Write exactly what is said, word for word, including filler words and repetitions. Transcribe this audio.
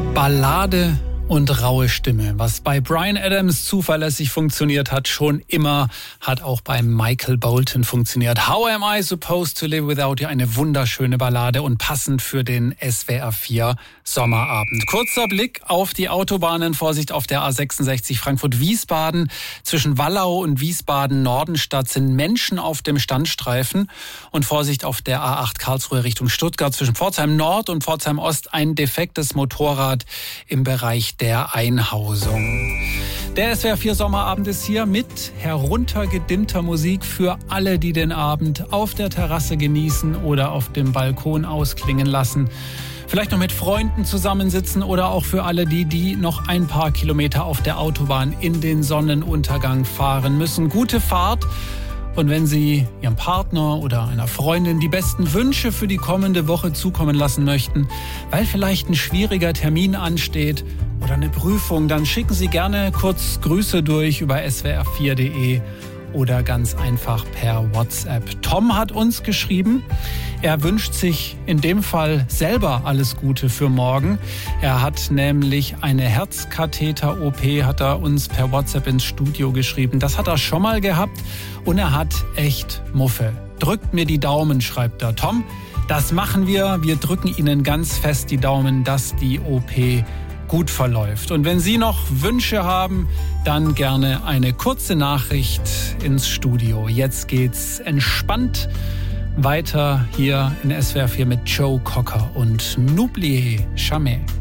Ballade und raue Stimme. Was bei Bryan Adams zuverlässig funktioniert hat, schon immer, hat auch bei Michael Bolton funktioniert. How Am I Supposed to Live Without You? Eine wunderschöne Ballade und passend für den S W R vier Sommerabend. Kurzer Blick auf die Autobahnen. Vorsicht auf der A sechsundsechzig Frankfurt-Wiesbaden. Zwischen Wallau und Wiesbaden-Nordenstadt sind Menschen auf dem Standstreifen. Und Vorsicht auf der A acht Karlsruhe Richtung Stuttgart. Zwischen Pforzheim Nord und Pforzheim Ost ein defektes Motorrad im Bereich der Einhausung. Der S W R vier Sommerabend ist hier mit heruntergedimmter Musik für alle, die den Abend auf der Terrasse genießen oder auf dem Balkon ausklingen lassen. Vielleicht noch mit Freunden zusammensitzen oder auch für alle die, die noch ein paar Kilometer auf der Autobahn in den Sonnenuntergang fahren müssen. Gute Fahrt. Und wenn Sie Ihrem Partner oder einer Freundin die besten Wünsche für die kommende Woche zukommen lassen möchten, weil vielleicht ein schwieriger Termin ansteht oder eine Prüfung, dann schicken Sie gerne kurz Grüße durch über s w r vier punkt d e oder ganz einfach per WhatsApp. Tom hat uns geschrieben, er wünscht sich in dem Fall selber alles Gute für morgen. Er hat nämlich eine Herzkatheter-O P, hat er uns per WhatsApp ins Studio geschrieben. Das hat er schon mal gehabt und er hat echt Muffe. Drückt mir die Daumen, schreibt er. Tom, das machen wir. Wir drücken Ihnen ganz fest die Daumen, dass die O P gut verläuft. Und wenn Sie noch Wünsche haben, dann gerne eine kurze Nachricht ins Studio. Jetzt geht's entspannt weiter hier in S W R vier mit Joe Cocker und N'Oublie Jamais.